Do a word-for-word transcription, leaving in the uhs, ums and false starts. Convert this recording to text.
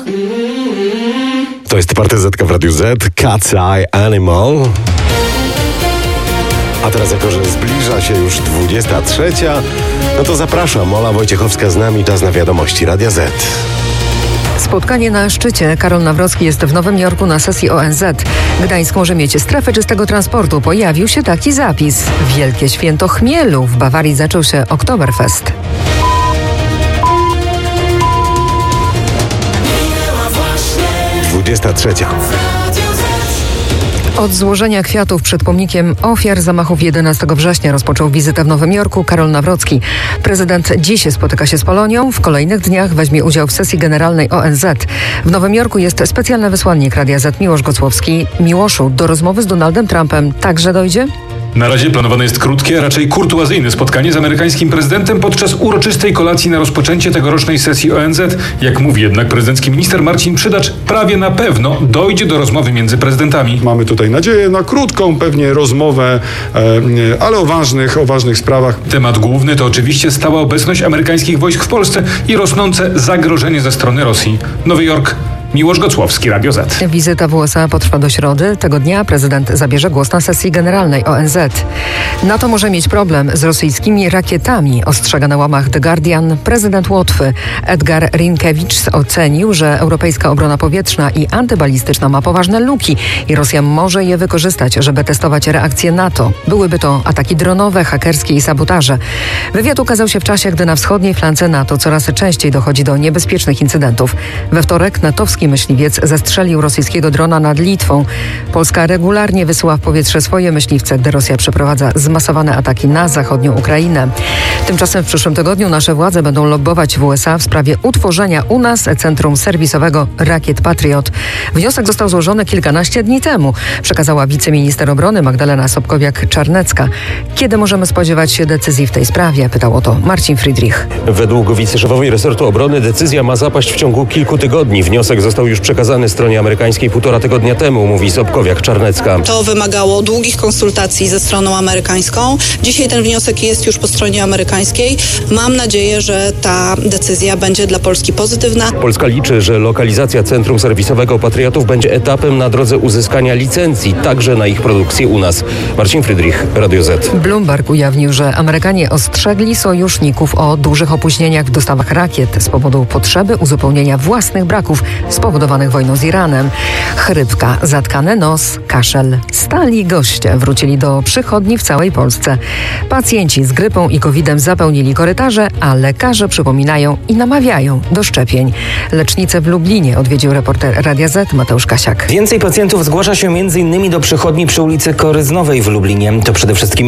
To jest partyzetka w Radiu Z, Cat's Eye Animal. A teraz, jako że zbliża się już dwudziesta trzecia, no to zapraszam, Ola Wojciechowska z nami, czas na wiadomości Radia Z. Spotkanie na szczycie. Karol Nawrocki jest w Nowym Jorku na sesji O N Z. Gdańsk może mieć strefę czystego transportu. Pojawił się taki zapis. Wielkie święto chmielu. W Bawarii zaczął się Oktoberfest. dwudziesta trzecia. Od złożenia kwiatów przed pomnikiem ofiar zamachów jedenastego września rozpoczął wizytę w Nowym Jorku Karol Nawrocki. Prezydent dziś spotyka się z Polonią, w kolejnych dniach weźmie udział w sesji generalnej O N Z. W Nowym Jorku jest specjalny wysłannik Radia Z Miłosz Gocłowski. Miłoszu, do rozmowy z Donaldem Trumpem także dojdzie? Na razie planowane jest krótkie, a raczej kurtuazyjne spotkanie z amerykańskim prezydentem podczas uroczystej kolacji na rozpoczęcie tegorocznej sesji O N Z. Jak mówi jednak prezydencki minister Marcin Przydacz, prawie na pewno dojdzie do rozmowy między prezydentami. Mamy tutaj nadzieję na krótką pewnie rozmowę, e, ale o ważnych, o ważnych sprawach. Temat główny to oczywiście stała obecność amerykańskich wojsk w Polsce i rosnące zagrożenie ze strony Rosji. Nowy Jork, Miłosz Gocłowski, Radio Z. Wizyta w U S A potrwa do środy. Tego dnia prezydent zabierze głos na sesji generalnej O N Z. NATO może mieć problem z rosyjskimi rakietami, ostrzega na łamach The Guardian prezydent Łotwy. Edgar Rinkiewicz ocenił, że europejska obrona powietrzna i antybalistyczna ma poważne luki i Rosja może je wykorzystać, żeby testować reakcje NATO. Byłyby to ataki dronowe, hakerskie i sabotaże. Wywiad ukazał się w czasie, gdy na wschodniej flance NATO coraz częściej dochodzi do niebezpiecznych incydentów. We wtorek natowski myśliwiec zestrzelił rosyjskiego drona nad Litwą. Polska regularnie wysyła w powietrze swoje myśliwce, gdy Rosja przeprowadza zmasowane ataki na zachodnią Ukrainę. Tymczasem w przyszłym tygodniu nasze władze będą lobbować w U S A w sprawie utworzenia u nas centrum serwisowego rakiet Patriot. Wniosek został złożony kilkanaście dni temu, przekazała wiceminister obrony Magdalena Sobkowiak-Czarnecka. Kiedy możemy spodziewać się decyzji w tej sprawie? Pytał o to Marcin Friedrich. Według wiceszefowej resortu obrony decyzja ma zapaść w ciągu kilku tygodni. Wniosek został już przekazany stronie amerykańskiej półtora tygodnia temu, mówi Sobkowiak-Czarnecka. To wymagało długich konsultacji ze stroną amerykańską. Dzisiaj ten wniosek jest już po stronie amerykańskiej. Mam nadzieję, że ta decyzja będzie dla Polski pozytywna. Polska liczy, że lokalizacja centrum serwisowego Patriotów będzie etapem na drodze uzyskania licencji, także na ich produkcję u nas. Marcin Friedrich, Radio Z. Bloomberg ujawnił, że Amerykanie ostrzegli sojuszników o dużych opóźnieniach w dostawach rakiet z powodu potrzeby uzupełnienia własnych braków spowodowanych wojną z Iranem. Chrypka, zatkany nos, kaszel. Stali goście wrócili do przychodni w całej Polsce. Pacjenci z grypą i kowidem zapełnili korytarze, a lekarze przypominają i namawiają do szczepień. Lecznicę w Lublinie odwiedził reporter Radia Z Mateusz Kasiak. Więcej pacjentów zgłasza się między innymi do przychodni przy ulicy Koryznowej w Lublinie. To przede wszystkim